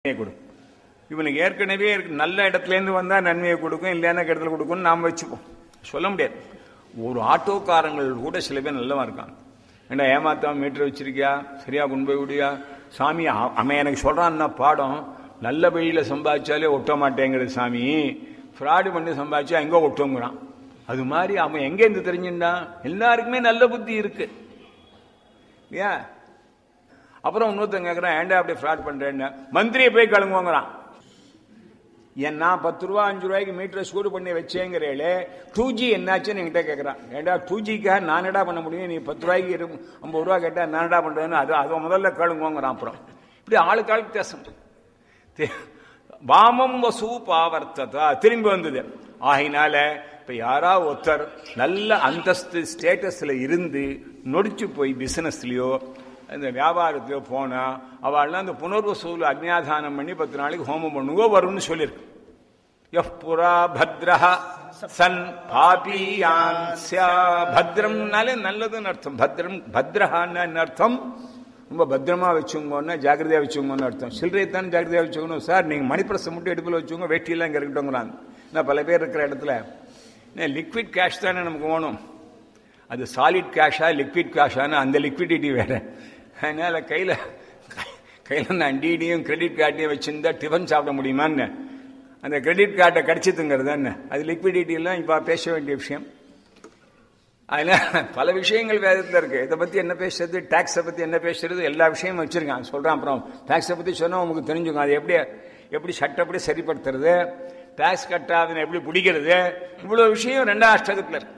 கொடுக்கும். இவனுக்கு ஏற்கனவே நல்ல இடத்துலேருந்து வந்தால் நன்மையை கொடுக்கும், இல்லைன்னா இடத்துல கொடுக்கும்னு நாம் வச்சுப்போம். சொல்ல முடியாது. ஒரு ஆட்டோக்காரங்கள் கூட சில பேர் நல்லவா இருக்காங்க. ஏண்டா ஏமாத்தாம மீட்டர் வச்சிருக்கியா, சரியா கொண்டு போய் விடியா, சாமி அவன் எனக்கு சொல்றான்னா பாடம், நல்ல வழியில் சம்பாதிச்சாலே ஒட்ட மாட்டேங்கிறது சாமி, ஃப்ராடு பண்ணி சம்பாதிச்சா எங்கே ஒட்டுங்கிறான். அது மாதிரி அவன் எங்கேருந்து தெரிஞ்சுட்டான்? எல்லாருக்குமே நல்ல புத்தி இருக்கு இல்லையா? அப்புறம் இன்னொருத்தன் கேட்குறான், ஏண்டா அப்படி ஃப்ராட் பண்ணுறேன்னு, மந்திரியை போய் கழுங்குவாங்கிறான். ஏன் நான் 10 ரூபா 5 ரூபாய்க்கு மீட்டரை சூடு பண்ணி வச்சேங்கிறேளே, 2G என்னாச்சுன்னு என்கிட்ட கேட்குறான். ஏண்டா 2Gக்காக நான் என்னடா பண்ண முடியும்? நீ 10 ரூபாய்க்கு 50 ரூபா கேட்டால் நான் என்னடா பண்ணுறேன்னு அதை முதல்ல கழுங்குவாங்கிறான். அப்புறம் இப்படி ஆளுக்காளுக்கு பேசணும். வாமம் வசூ பாவர்த்ததா திரும்பி வந்தது. ஆகினால இப்ப யாரா ஒருத்தர் நல்ல அந்தஸ்து ஸ்டேட்டஸ்ல இருந்து நொடிச்சு போய் பிசினஸ்லயோ இந்த வியாபாரத்தையோ போனா அவள்லாம் அந்த புனர்வசூல் அக்னியாதானம் பண்ணி 10 நாளைக்கு ஹோமம் பண்ணுவோ வரும்னு சொல்லியிருக்கு. யஃப் புரா பத்ரஹ சன் பாபியான் ஸ்யா. பத்ரம்னாலே நல்லதுன்னு அர்த்தம். பத்ரஹான்னு என்ன அர்த்தம்? ரொம்ப பத்திரமா வச்சுங்கன்னு, ஜாக்கிரதையா வச்சுங்கன்னு அர்த்தம். சில்லறையத்தான் ஜாக்கிரதையா வச்சுக்கணும். சார் நீங்க மணிப்பிரசம் மட்டும் எடுப்பில் வச்சுக்கோங்க, வேட்டியெல்லாம் இங்க இருக்கட்டும்ங்கிறாங்க. நான் பல பேர் இருக்கிற இடத்துல லிக்விட் கேஷ் தானே நமக்கு வேணும். அது சாலிட் கேஷா லிக்விட் கேஷான்னு அந்த லிக்விடிட்டி வேற. அதனால கையில நான் டிடியும் கிரெடிட் கார்டையும் வச்சிருந்தா டிஃபன் சாப்பிட முடியுமான்னு, அந்த கிரெடிட் கார்டை கடிச்சித்துங்கிறது என்ன, அது லிக்விடிட்டி எல்லாம் இப்ப பேச வேண்டிய விஷயம். அதனால பல விஷயங்கள் வேதத்தில் இருக்கு. இதை பத்தி என்ன பேசுறது, டாக்ஸை பத்தி என்ன பேசுறது, எல்லா விஷயமும் வச்சிருக்கான் சொல்றான். அப்புறம் டாக்ஸை பத்தி சொன்னா உங்களுக்கு தெரிஞ்சுக்கும். அது எப்படி சட்டப்படி சரிப்படுத்துறது, டாக்ஸ் கட்டாதனை எப்படி பிடிக்கிறது, இவ்வளவு விஷயம் 2ஆம் அஷ்டகத்துல இருக்கு.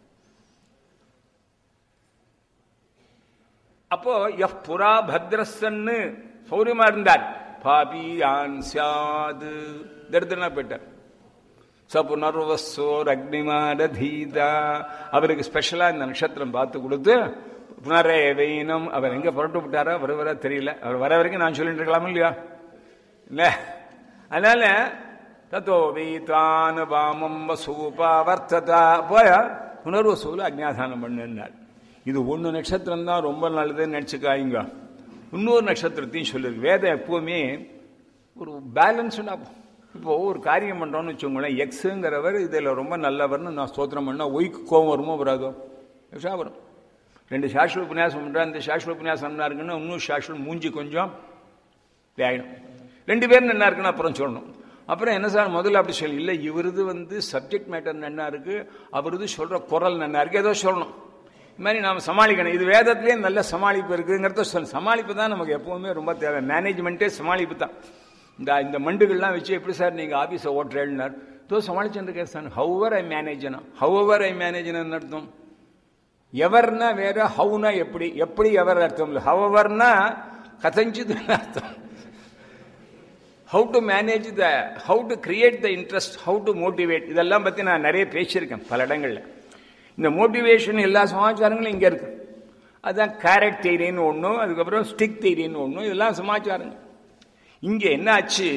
அப்போ எஃப் புரா பத்ரசன்னு சௌரியமா இருந்தார். பாபியான் சியாது தரித்திரனா போயிட்டார். சபுனர்வசோர் அக்னிமாடதீதா. அவருக்கு ஸ்பெஷலா இந்த நட்சத்திரம் பார்த்து கொடுத்து புனரே வைனம். அவர் எங்க புரட்டு விட்டாரா, வர தெரியல. அவர் வர வரைக்கும் நான் சொல்லிட்டு இருக்கலாமா இல்லையா? இல்ல, அதனால தத்தோ வீத்வான் வாமம் வசூபா வர்த்ததா போய புனர்வசூல அக்னியாதானம் பண்ணுனார். இது 1 நட்சத்திரம் தான் ரொம்ப நல்லதுன்னு நினைச்சுக்காய்ங்க. இன்னொரு நட்சத்திரத்தையும் சொல்லிருக்கு. வேதம் எப்பவுமே ஒரு பேலன்ஸ்டா. இப்போ ஒரு காரியம் பண்றோம்னு வச்சுக்கோங்களேன், எக்ஸுங்கிறவர் இதுல ரொம்ப நல்லவர்னு நான் ஸ்தோத்திரம் பண்ணா ஒய்க்கு கோவம் வருமோ வராதோ? வரும். 2 சாஸ்திர உபன்யாசம் பண்றேன், இந்த சாஸ்திர உபன்யாசம் நல்லா இருக்குன்னா இன்னும் சாஸ்திரம் மூஞ்சி கொஞ்சம் ஆயிடும். 2 பேரும் நல்லா இருக்குன்னு அப்புறம் சொல்லணும். அப்புறம் என்ன சார் முதல்ல அப்படி சொல்லி இல்லை, இவருது சப்ஜெக்ட் மேட்டர் நன்னா இருக்கு, அவருது சொல்ற குரல் நன்னா இருக்கு, ஏதோ சொல்லணும். இது மாதிரி நாம சமாளிக்கணும். இது வேதத்திலேயே நல்ல சமாளிப்பு இருக்குங்கிறத சொல்லணும். சமாளிப்பு தான் நமக்கு எப்பவுமே ரொம்ப தேவை. மேனேஜ்மெண்ட்டே சமாளிப்பு தான். இந்த மண்டுகள்லாம் வச்சு எப்படி சார் நீங்க ஆபீஸை ஓட்டுறேன்னார், தோ சமாளிச்சுருக்கேன் சார். ஹவர் ஐ மேனேஜ்னு அர்த்தம். எவர்னா வேற, ஹவுனா எப்படி எவர் அர்த்தம் இல்லை. ஹவர்னா கதஞ்சிது அர்த்தம். How to manage how to create the interest, how to motivate, இதெல்லாம் பத்தி நான் நிறைய பேசியிருக்கேன் பல இடங்கள்ல. இந்த மோட்டிவேஷன் எல்லா சமாச்சாரங்களும் இங்க இருக்கு. அதுதான் கேரட் தியரின்னு ஒண்ணு, அதுக்கப்புறம் ஸ்டிக் தியரின்னு ஒண்ணு, இதெல்லாம் சமாச்சாரங்கள். இங்க என்ன ஆச்சு,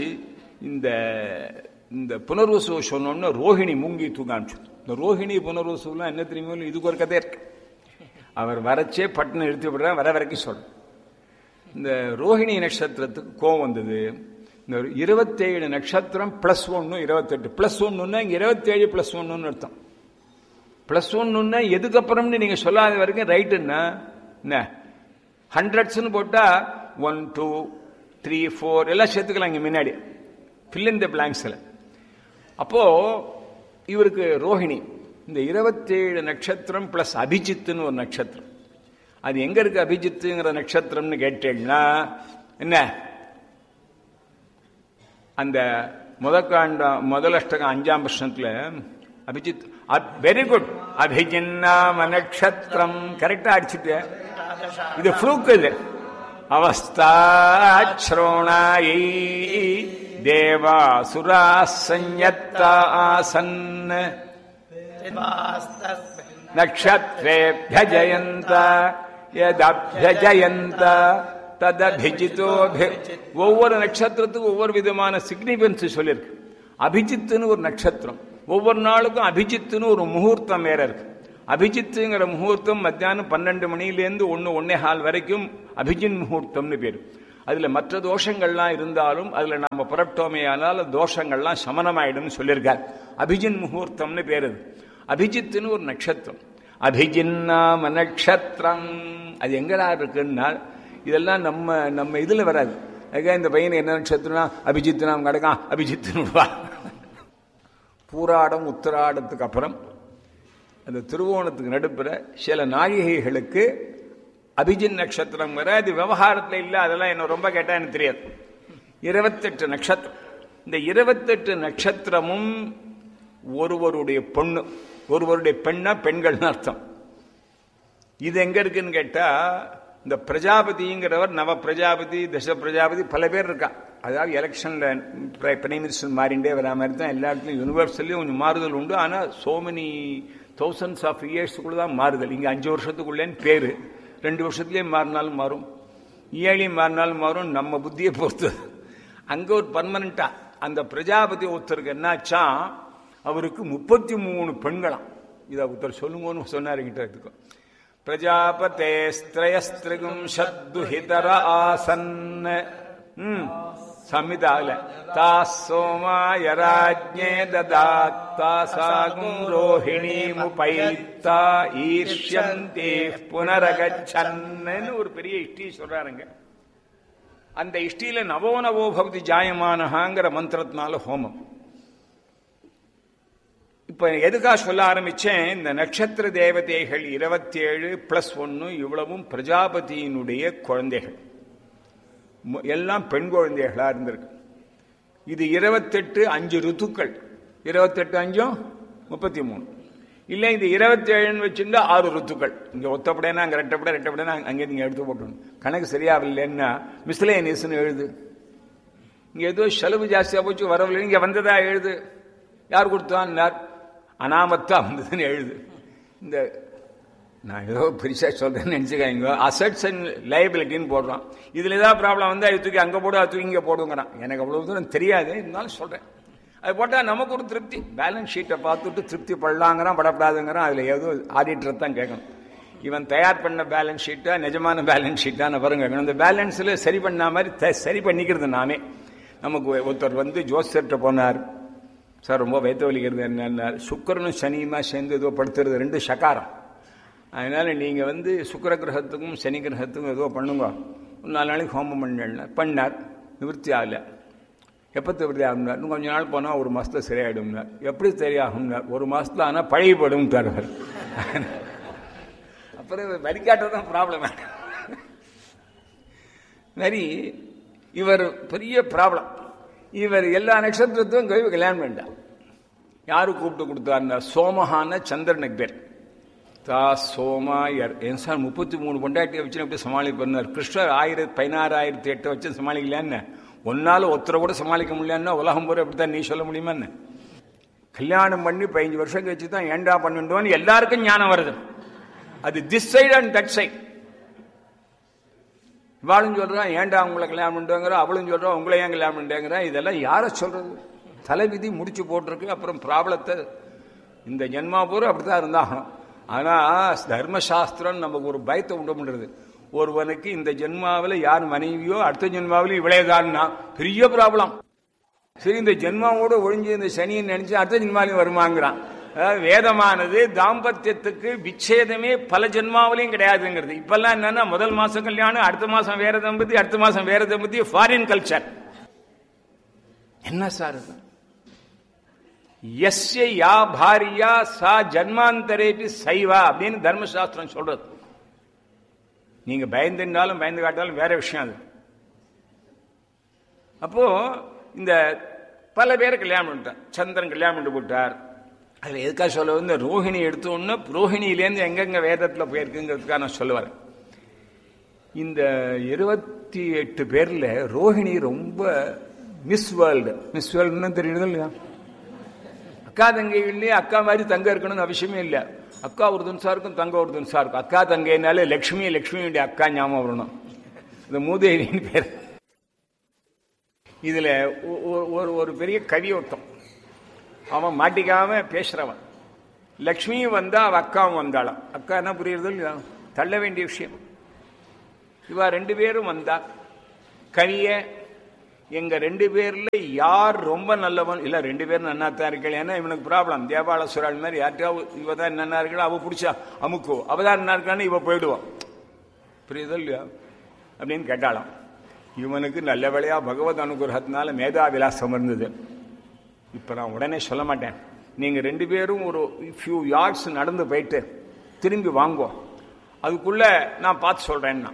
இந்த புனர்வசு சொன்னோம்னா ரோஹிணி மூங்கி தூக்காமிச்சு. இந்த ரோஹிணி புனர்வசுலாம் என்ன தெரியுமோ, இதுக்கு ஒரு கதை இருக்கு. அவர் வரச்சே பட்டுன்னு நிறுத்தி விடுற, வர வரைக்கும் சொல்ற. இந்த ரோஹிணி நட்சத்திரத்துக்கு கோவம் வந்தது. இந்த 27 நட்சத்திரம் +1 28 +1ன்னா இங்க 27 +1 அர்த்தம். +1 எதுக்கப்புறம்னு நீங்க சொல்லாத வரைக்கும் ரைட்டுன்னா என்ன, 100s போட்டா 1 2 3 4 எல்லாம் சேர்த்துக்கலாம் இங்க முன்னாடி, fill in the blanks. அப்போ இவருக்கு ரோஹிணி இந்த 27 நட்சத்திரம் பிளஸ் அபிஜித்துன்னு ஒரு நட்சத்திரம். அது எங்க இருக்கு அபிஜித்துங்கிற நட்சத்திரம்னு கேட்டேன்னா என்ன, அந்த முதல் அஷ்டகம் 5ஆம் வருஷத்துல அபிஜித். Very good. அபிஜின்னாம நட்சத்திரம் கரெக்டா அடிச்சுட்டு, இது ஃப்ளூக். இது அவஸ்தாச்ரோணாயை தேவாசுரா சஞ்ஞத்தா ஆசன் நக்ஷத்ரேப்யஜயந்த யதப்யஜயந்த ததபிஜிதோ. ஒவ்வொரு நட்சத்திரத்துக்கும் ஒவ்வொரு விதமான சிக்னிஃபிகன்ஸ் சொல்லியிருக்கு. அபிஜித்துன்னு ஒரு நட்சத்திரம், ஒவ்வொரு நாளுக்கும் அபிஜித்துன்னு ஒரு முகூர்த்தம் வேற இருக்கு. அபிஜித்துங்கிற முகூர்த்தம் மத்தியானம் 12 மணிலேருந்து 1 1:15 வரைக்கும் அபிஜின் முகூர்த்தம்னு பேரு. அதுல மற்ற தோஷங்கள்லாம் இருந்தாலும் அதுல நாம புரட்டோமையானால் தோஷங்கள்லாம் சமனமாயிடும் சொல்லியிருக்கார். அபிஜின் முகூர்த்தம்னு பேரு. அபிஜித்துன்னு ஒரு நட்சத்திரம், அபிஜின்னாம நட்சத்திரம். அது எங்கடா இருக்குன்னா இதெல்லாம் நம்ம இதுல வராது. இந்த பையன் என்ன நட்சத்திரம்னா அபிஜித்து நாம் கிடக்கான் அபிஜித்துன்னு. பூராடம் உத்திராடத்துக்கு அப்புறம் அந்த திருவோணத்துக்கு நடுப்புற சில நாழிகைகளுக்கு அபிஜின் நட்சத்திரம் வர. அது விவகாரத்தில் இல்லை, அதெல்லாம் என்ன ரொம்ப கேட்டா எனக்கு தெரியாது. 28 நட்சத்திரம். இந்த 28 நட்சத்திரமும் ஒருவருடைய பொண்ணு, ஒருவருடைய பெண்ணா பெண்கள்னு அர்த்தம். இது எங்க இருக்குன்னு கேட்டா இந்த பிரஜாபதிங்கிறவர் நவ பிரஜாபதி தச பிரஜாபதி பல பேர் இருக்கா. அதாவது எலெக்ஷன்ல பிரைம் மினிஸ்டர் மாறிண்டே வரா மாதிரி தான் எல்லா இடத்துலையும் யூனிவர்சல்லையும் கொஞ்சம் மாறுதல் உண்டு. ஆனால் சோ மெனி தௌசண்ட்ஸ் ஆஃப் இயர்ஸுக்குள்ள தான் மாறுதல். இங்கே 5 வருஷத்துக்குள்ளேன்னு பேரு, 2 வருஷத்துலேயே மாறினாலும் மாறும், ஏழையும் மாறினாலும் மாறும், நம்ம புத்தியை பொறுத்து. அங்கே ஒரு பர்மனண்டா அந்த பிரஜாபதி ஒருத்தருக்கு என்னாச்சா அவருக்கு 33 பெண்களாம். இதை ஒருத்தர் சொல்லுங்கன்னு சொன்னார் கிட்ட. இருக்கும் பிரஜாபதேஸ்திரயஸ்திரிகும் ஷத்துஹிதர ஆசன் சமிதால தாசோமாய ராஜ்ஞே ததாத்தாசாகும் ரோஹிணீமுபைத்தா ஈர்ஷ்யந்தே புனரகச்சன்னு ஒரு பெரிய இஷ்டி சொல்றாருங்க. அந்த இஷ்டியில நவோ நவோ பவதி ஜாயமானஹாங்கிற மந்திரத்தினால ஹோமம். இப்ப எதுக்காக சொல்ல ஆரம்பிச்சேன், இந்த நட்சத்திர தேவதைகள் 27 + 1 இவ்வளவும் பிரஜாபதியினுடைய குழந்தைகள், எல்லாம் பெண் குழந்தைகளா இருந்திருக்கு. இது 28 5 ருத்துக்கள், 28 5 33 இல்ல, இந்த 27 வச்சிருந்தா 6 ருத்துக்கள். இங்க ஒத்தப்படைனா அங்க ரெட்டப்படை, ரெட்டப்படைனா அங்கே நீங்க எடுத்து போட்டணும். கணக்கு சரியாவில்லைன்னா மிஸ்லேனியஸ்ன்னு எழுது. இங்க ஏதோ செலவு ஜாஸ்தியா போச்சு வரவில்லை, இங்க வந்ததா எழுது. யார் கொடுத்தான் அனாமத்தா வந்ததுன்னு எழுது. இந்த நான் ஏதோ பெருசா சொல்றேன்னு நினைச்சுக்காங்க. அசட்ஸ் அண்ட் லைபிலிட்டின்னு போடுறான். இதுல ஏதாவது ப்ராப்ளம் வந்து அது தூக்கி அங்க போடு, அது தூக்கி இங்க போடுங்கிறான். எனக்கு அவ்வளவு தூரம் தெரியாது, இருந்தாலும் சொல்றேன். அது போட்டா நமக்கு ஒரு திருப்தி. பேலன்ஸ் ஷீட்டை பார்த்துட்டு திருப்தி படலாங்கிறான், படப்படாதுங்கிறான். அதுல ஏதோ ஆடிட்டர் தான் கேட்கணும், இவன் தயார் பண்ண பேலன்ஸ் ஷீட்டா நிஜமான பேலன்ஸ் ஷீட்டான பாருங்க. அந்த பேலன்ஸ்ல சரி பண்ண மாதிரி சரி பண்ணிக்கிறது நானே. நமக்கு ஒருத்தர் வந்து ஜோசியர்கிட்ட போனார். சார் ரொம்ப வயிற்று வலிக்கிறது என்ன, சுக்கரனும் சனியுமா சேர்ந்து ஏதோ படுத்துறது, 2 சகாரம். அதனால நீங்க வந்து சுக்கர கிரகத்துக்கும் சனி கிரகத்துக்கும் ஏதோ பண்ணுங்க, 4 நாளைக்கு ஹோமம் பண்ணார். நிவர்த்தி ஆகல. எப்போ நிவர்த்தி ஆகும்னார், இன்னும் கொஞ்ச நாள் போனா 1 மாசத்துல சரியாயிடும்னார். எப்படி சரியாகும்னார், 1 மாசத்துல ஆனா பழகிப்படும். அப்புறம் வலிக்காட்டதான் ப்ராப்ளம். சரி, இவர் பெரிய ப்ராப்ளம். இவர் எல்லா நட்சத்திரத்தையும் கல்யாணம் வேண்டாம். யாரு கூப்பிட்டு கொடுத்தாருன்னா சோமஹான சந்திரனுக்கு பேர். தா சோமாயர். என் சார் 33 பொண்டாட்டியை வச்சு எப்படி சமாளிப்பார். கிருஷ்ணர் 16,008 வச்சு சமாளிக்கலான்னு, ஒன்னால ஒருத்தரை கூட சமாளிக்க முடியலன்னா உலகம் பூரா எப்படித்தான் நீ சொல்ல முடியுமா? கல்யாணம் பண்ணி 15 வருஷம் கழிச்சு தான் ஏண்டா பண்ணிட்டோன்னு எல்லாருக்கும் ஞானம் வருது. அது this side and that side. இவாளும் சொல்றான் ஏண்டா உங்களை கல்யாணம் பண்ணுங்கிற, அவளும் சொல்றான் உங்களை ஏன் கல்யாணம் பண்ணுங்கிற. இதெல்லாம் யார சொல்றது? தலைவிதி முடிச்சு போட்டிருக்கு. அப்புறம் ப்ராப்ளத்தை இந்த ஜென்மா பூரா அப்படித்தான் இருந்தாகணும். ஆனா தர்மசாஸ்திரம் நமக்கு ஒரு பயத்தை உண்டு பண்றது. ஒருவனுக்கு இந்த ஜென்மாவில யார் மனைவியோ அடுத்த ஜென்மாவிலும் இவளேதான்னா பெரிய ப்ராப்ளம். சரி, இந்த ஜென்மாவோட ஒழிஞ்சு இந்த சனியை நினைச்சு அடுத்த ஜென்மாவிலையும் வருமாங்கிறான். அதாவது வேதமானது தாம்பத்தியத்துக்கு விச்சேதமே பல ஜென்மாவிலையும் கிடையாதுங்கிறது. இப்பெல்லாம் என்னன்னா முதல் மாசம் கல்யாணம், அடுத்த மாசம் வேற தம்பதி, அடுத்த மாசம் வேற தம்பதி, ஃபாரின் கல்ச்சர். என்ன சார் இது? யஸ்ய யா பாரியா சா ஜன்மாந்தரேபி சைவா அப்படின்னு தர்மசாஸ்திரம் சொல்றது. நீங்க பயந்துனாலும் பயந்து காட்டாலும் வேற விஷயம் அது. அப்போ இந்த பல பேர் கல்யாணம் பண்ணிட்டார். சந்திரன் கல்யாணம் பண்ணி போட்டார். அதுல எதுக்காக சொல்ல வந்து ரோஹிணி எடுத்தோன்னு ரோஹிணியிலேருந்து எங்கெங்க வேதத்துல போயிருக்குங்கிறதுக்காக நான் சொல்ல வரேன். இந்த 28 பேர்ல ரோஹிணி ரொம்ப மிஸ் வேர்ல்டு. மிஸ் வேர்ல்டுன்னு தெரியுது இல்லையா? அக்கா தங்கைகள்லயே அக்கா மாதிரி தங்க இருக்கணும்னு அவசியமே இல்லை. அக்கா ஒரு துன்சா இருக்கும், தங்க ஒரு துன்சா இருக்கும். அக்கா தங்கைனாலே லட்சுமியுடைய அக்கா ஞாபகம் வரணும். இந்த மூதேவின்னு பேர். இதுல ஒரு பெரிய கவியோட்டம். அவன் மாட்டிக்காம பேசுறவன். லக்ஷ்மியும் வந்தா அவ அக்காவும் வந்தாளாம். அக்கா என்ன புரியுறது இல்லையா? தள்ள வேண்டிய விஷயம். இவா 2 பேரும் வந்தா. கவிய எங்க 2 பேர்ல யார் ரொம்ப நல்லவன்? இல்ல 2 பேரும் நன்னாத்தான் இருக்கல. ஏன்னா இவனுக்கு ப்ராப்ளம். தேவாலசுரால் மாதிரி யார்ட்டையாவது இவதான் நன்னா இருக்கா, அவ பிடிச்சா அமுக்கோ, அவதான் நன்னா இருக்கான்னு இவ போயிடுவான். புரியுதோ இல்லையா அப்படின்னு கேட்டாலாம். இவனுக்கு நல்ல வேளையா பகவத் அனுகிரகத்தினால மேதா விலாசம் இருந்தது. இப்ப நான் உடனே சொல்ல மாட்டேன். நீங்க 2 பேரும் ஒரு ஃபியூ யார்ட்ஸ் நடந்து போயிட்டு திரும்பி வாங்குவோம், அதுக்குள்ள நான் பார்த்து சொல்றேன்னா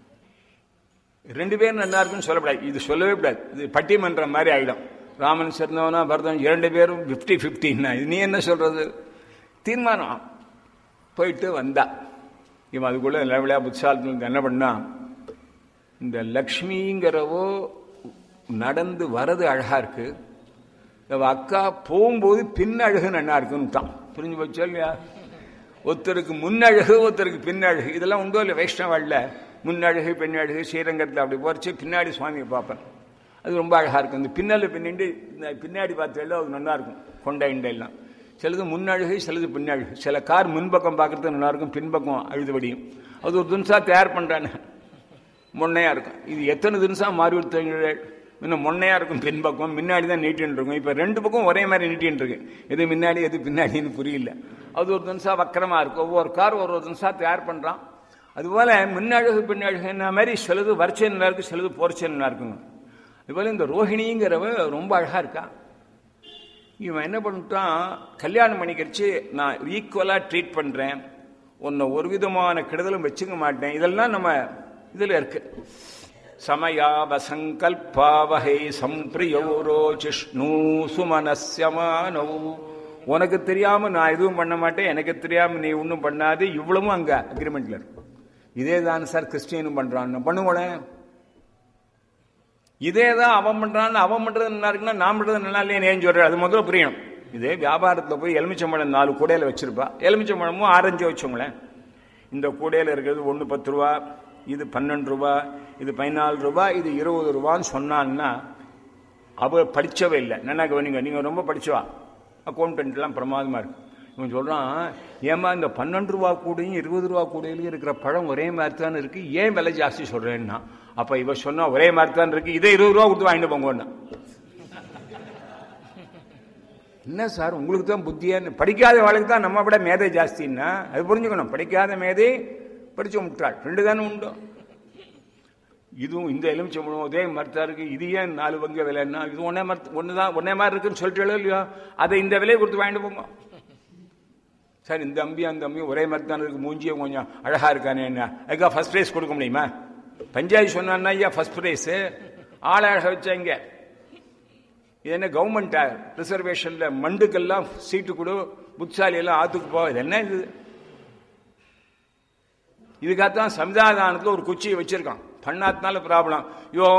2 பேரும் நல்லா இருக்குன்னு சொல்லக்கூடாது. இது சொல்லவே கூடாது. இது பட்டிமன்றம் மாதிரி ஆயிடும். ராமன் சிறந்தவனா பரதன் 2 பேரும் 50-50. இது நீ என்ன சொல்றது? தீர்மானம். போயிட்டு வந்தா இவன் அதுக்குள்ள நிலவிளையா புத்தாலத்தில் என்ன பண்ணா, இந்த லக்ஷ்மிங்கிறவோ நடந்து வர்றது அழகா இருக்கு, அக்கா போகும்போது பின்னழகு நல்லா இருக்குன்னு புரிஞ்சு போச்சா இல்லையா? ஒருத்தருக்கு முன்னழகு ஒருத்தருக்கு பின்னழகு. இதெல்லாம் உண்டோ இல்லை வைஷ்ணவாழ்ல? முன்னழகு பெண்ணழகு ஸ்ரீரங்கத்தில் அப்படி போறச்சு பின்னாடி சுவாமியை பார்ப்பேன், அது ரொம்ப அழகா இருக்கும். இந்த பின்னல் பின்னிட்டு இந்த பின்னாடி பார்த்தா அது நல்லா இருக்கும். கொண்டை இண்டையெல்லாம் சிலது முன்னழகு சிலது பின்னழகு. சில கார் முன்பக்கம் பார்க்கறது நல்லா இருக்கும், பின்பக்கம் அழுதுபடியும். அது ஒரு தினசா தயார் பண்றானே முன்னையா இருக்கும். இது எத்தனை தினசா மாறி கொடுத்தீங்க? இன்னும் முன்னையா இருக்கும் பின்பக்கம், முன்னாடி தான் நீட்டின்னு இருக்கும். இப்ப 2 பக்கம் ஒரே மாதிரி நீட்டின்னு இருக்கு. எது முன்னாடி எது பின்னாடின்னு புரியல. அது ஒரு தினசா வக்கரமா இருக்கும். ஒவ்வொரு கார் ஒரு தினசா தயார் பண்றான். அதுபோல முன்னழகு பின்னழகு என்ன மாதிரி சிலது வரிச்சை நல்லா இருக்கு, சிலது போர்ச்சை நல்லா இருக்குங்க. அதுபோல இந்த ரோஹிணிங்கிறவ ரொம்ப அழகா இருக்கா. இவன் என்ன பண்ணிட்டான், கல்யாணம் பண்ணிக்கிறச்சு நான் ஈக்குவலா ட்ரீட் பண்றேன், உன்னை ஒரு விதமான கெடுதலும் வச்சுக்க மாட்டேன். இதெல்லாம் நம்ம இதுல இருக்கு. சமயாவசங்கல்பாவகை சம்பிரியோரோ ஜிஷ்ணு சுமனஸ்யமானோ. உனக்கு தெரியாம நான் எதுவும் பண்ண மாட்டேன், எனக்கு தெரியாம நீ ஒன்றும் பண்ணாது. இவ்வளவும் அங்க அக்ரிமெண்ட்ல இருக்கு. இதே தான் சார் கிறிஸ்டியனும் பண்றான். பண்ணுங்களேன், இதே தான் அவன் பண்றான்னு. அவன் பண்றது நல்லா இருக்குன்னா நான் பண்றது நல்லா இல்லையே ஏன் சொல்ற? அது முதல்ல புரியணும். இதே வியாபாரத்தில் போய் எலுமிச்சம்பழம் 4 கூடையில வச்சிருப்பா. எலுமிச்சம்பழமும் ஆரஞ்சு வச்சோங்களேன். இந்த கூடையில இருக்கிறது 1 10 ரூபா, இது 12 ரூபா, இது 14 ரூபா, இது 20 ரூபான்னு சொன்னான்னா அவ படிச்சவே இல்லை. நல்லா கவனிங்க, நீங்க ரொம்ப படிச்சவா, அக்கௌண்டன்ட் எல்லாம் பிரமாதமா இருக்கு. இவன் சொல்றான், ஏமா இந்த 12 ரூபா கூடையும் 20 ரூபா கூடையிலும் இருக்கிற பழம் ஒரே மாதிரி தான் இருக்கு, ஏன் விலை ஜாஸ்தி சொல்றேன்னா? அப்ப இவ சொன்னா ஒரே மாதிரி தான் இருக்கு, இதே 20 ரூபா கொடுத்து வாங்கிட்டு போங்க. என்ன சார் உங்களுக்கு தான் புத்தியான்னு? படிக்காத வாழ்க்கை தான் நம்ம விட மேதை ஜாஸ்தின்னா அது புரிஞ்சுக்கணும். படிக்காத மேதை படிச்ச முட்டாள் 2 தானே உண்டு. இதுவும் இந்த எலுமிச்சம்பழம் அதே மரத்தா இருக்கு, இது ஏன் 4 பங்கு விலைன்னா? இது ஒன்னே மாதிரி இருக்குன்னு சொல்லிட்டு இல்லையா? அதை இந்த விலையை கொடுத்து வாங்கிட்டு போங்க சார். இந்த அம்பி அந்த அம்பி ஒரே மாதிரி தானே இருக்கு, மூஞ்சியும் கொஞ்சம் அழகா இருக்கானே, என்ன அதுக்கா ஃபர்ஸ்ட் பிரைஸ் கொடுக்க முடியுமா? பஞ்சாயத்து சொன்னா ஐயா ஃபர்ஸ்ட் பிரைஸ் ஆளை அழக வச்சாங்க. இது என்ன கவர்மெண்ட் ரிசர்வேஷன்ல மண்டுக்கெல்லாம் சீட்டு கொடு, புத்தாலி எல்லாம் ஆத்துக்கு போ. இது என்ன இது? இதுக்காகத்தான் சம்விதானத்துல ஒரு குச்சியை வச்சிருக்கான். பண்ணாதனால ப்ராப்ளம். யோ